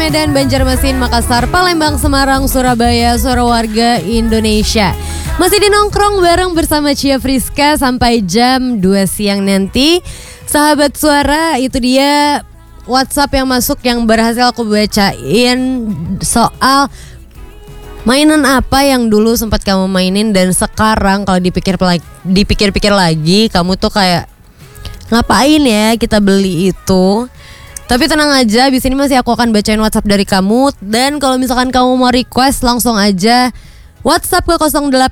Medan, Banjarmasin, Makassar, Palembang, Semarang, Surabaya, suara warga Indonesia. Masih di nongkrong bareng bersama Cia Friska sampai jam 2 siang nanti. Sahabat suara, itu dia WhatsApp yang masuk yang berhasil aku bacain soal mainan apa yang dulu sempat kamu mainin dan sekarang kalau dipikir-pikir lagi kamu tuh kayak ngapain ya kita beli itu. Tapi tenang aja, abis ini masih aku akan bacain WhatsApp dari kamu. Dan kalau misalkan kamu mau request langsung aja WhatsApp ke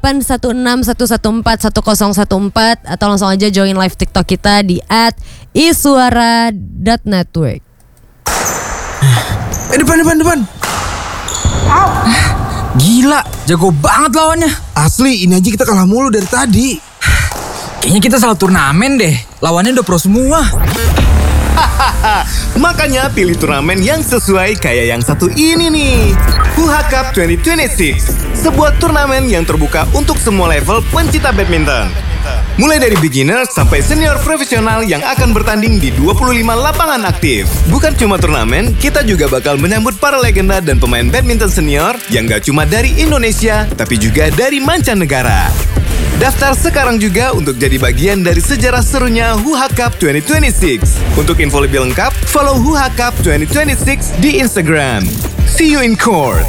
0816114114 atau langsung aja join live TikTok kita di @isuara.network. Depan. Gila, jago banget lawannya. Asli, ini aja kita kalah mulu dari tadi. Kayaknya kita salah turnamen deh. Lawannya udah pro semua. Makanya pilih turnamen yang sesuai kayak yang satu ini nih. Huha Cup 2026. Sebuah turnamen yang terbuka untuk semua level pencinta badminton. Mulai dari beginner sampai senior profesional yang akan bertanding di 25 lapangan aktif. Bukan cuma turnamen, kita juga bakal menyambut para legenda dan pemain badminton senior yang gak cuma dari Indonesia, tapi juga dari mancanegara. Daftar sekarang juga untuk jadi bagian dari sejarah serunya Huha Cup 2026. Untuk info lebih lengkap, follow Huha Cup 2026 di Instagram. See you in court.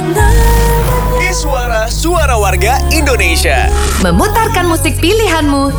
Suara warga Indonesia. Memutarkan musik pilihanmu